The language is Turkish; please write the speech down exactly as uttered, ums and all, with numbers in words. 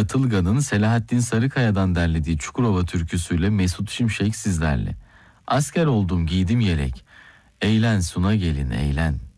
Katılgan'ın Selahattin Sarıkaya'dan derlediği Çukurova türküsüyle Mesut Şimşek sizlerle. Asker oldum giydim yelek, eğlen suna gelin eğlen.